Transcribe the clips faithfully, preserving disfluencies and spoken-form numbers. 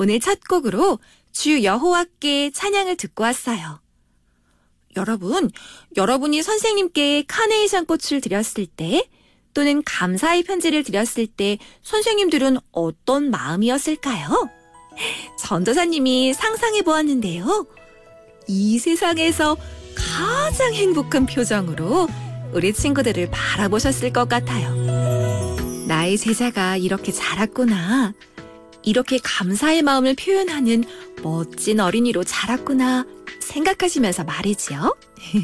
오늘 첫 곡으로 주 여호와께 찬양을 듣고 왔어요. 여러분, 여러분이 선생님께 카네이션 꽃을 드렸을 때 또는 감사의 편지를 드렸을 때 선생님들은 어떤 마음이었을까요? 전도사님이 상상해 보았는데요. 이 세상에서 가장 행복한 표정으로 우리 친구들을 바라보셨을 것 같아요. 나의 제자가 이렇게 자랐구나. 이렇게 감사의 마음을 표현하는 멋진 어린이로 자랐구나 생각하시면서 말이지요.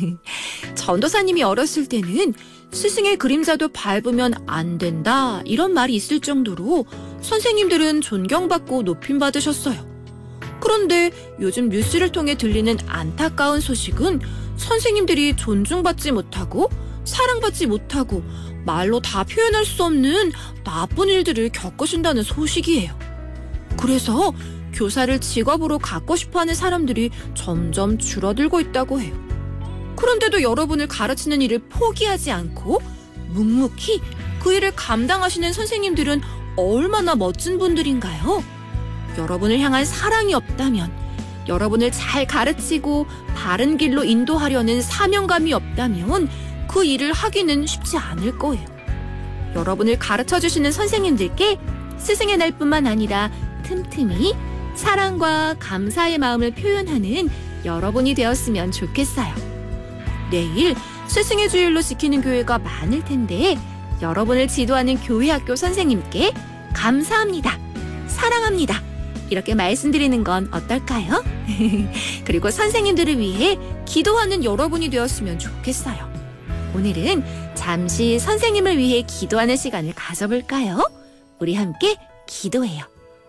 전도사님이 어렸을 때는 스승의 그림자도 밟으면 안 된다 이런 말이 있을 정도로 선생님들은 존경받고 높임받으셨어요. 그런데 요즘 뉴스를 통해 들리는 안타까운 소식은 선생님들이 존중받지 못하고 사랑받지 못하고 말로 다 표현할 수 없는 나쁜 일들을 겪으신다는 소식이에요. 그래서 교사를 직업으로 갖고 싶어하는 사람들이 점점 줄어들고 있다고 해요. 그런데도 여러분을 가르치는 일을 포기하지 않고 묵묵히 그 일을 감당하시는 선생님들은 얼마나 멋진 분들인가요? 여러분을 향한 사랑이 없다면, 여러분을 잘 가르치고 바른 길로 인도하려는 사명감이 없다면 그 일을 하기는 쉽지 않을 거예요. 여러분을 가르쳐주시는 선생님들께 스승의 날뿐만 아니라 틈틈이 사랑과 감사의 마음을 표현하는 여러분이 되었으면 좋겠어요. 내일 스승의 주일로 지키는 교회가 많을 텐데 여러분을 지도하는 교회 학교 선생님께 감사합니다, 사랑합니다 이렇게 말씀드리는 건 어떨까요? 그리고 선생님들을 위해 기도하는 여러분이 되었으면 좋겠어요. 오늘은 잠시 선생님을 위해 기도하는 시간을 가져볼까요? 우리 함께 기도해요.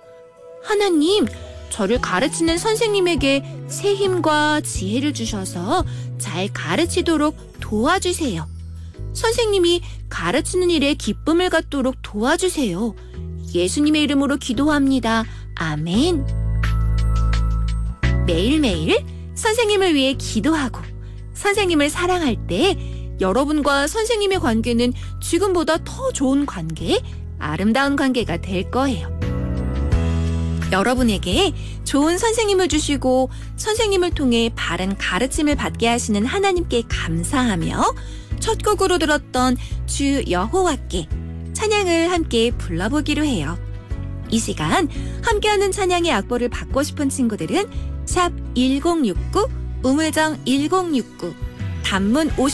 하나님, 저를 가르치는 선생님에게 새 힘과 지혜를 주셔서 잘 가르치도록 도와주세요. 선생님이 가르치는 일에 기쁨을 갖도록 도와주세요. 예수님의 이름으로 기도합니다. 아멘. 매일매일 선생님을 위해 기도하고 선생님을 사랑할 때 여러분과 선생님의 관계는 지금보다 더 좋은 관계, 아름다운 관계가 될 거예요. 여러분에게 좋은 선생님을 주시고 선생님을 통해 바른 가르침을 받게 하시는 하나님께 감사하며 첫 곡으로 들었던 주 여호와께 찬양을 함께 불러보기로 해요. 이 시간 함께하는 찬양의 악보를 받고 싶은 친구들은 샵 일공육구 우물정 일공육구 단문 오십